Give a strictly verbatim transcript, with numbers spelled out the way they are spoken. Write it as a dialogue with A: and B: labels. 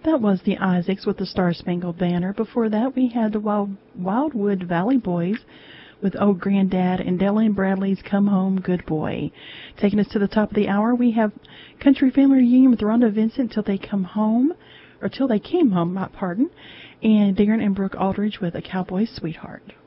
A: That was the Isaacs with the Star-Spangled Banner. Before that, we had the Wild, Wildwood Valley Boys with Old Granddad and Delle and Bradley's Come Home, Good Boy. Taking us to the top of the hour, we have Country Family Reunion with Rhonda Vincent, Till They Come Home, or Till They Came Home, my pardon, and Darren and Brooke Aldridge with A Cowboy's Sweetheart.